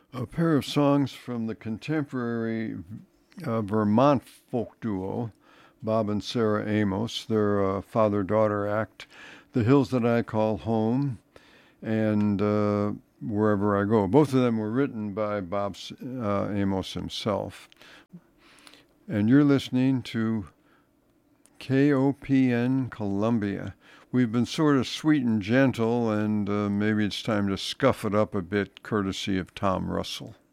A pair of songs from the contemporary Vermont folk duo, Bob and Sarah Amos. Their father-daughter act, The Hills That I Call Home, and Wherever I Go. Both of them were written by Bob Amos himself. And you're listening to KOPN Columbia. We've been sort of sweet and gentle, and maybe it's time to scuff it up a bit, courtesy of Tom Russell.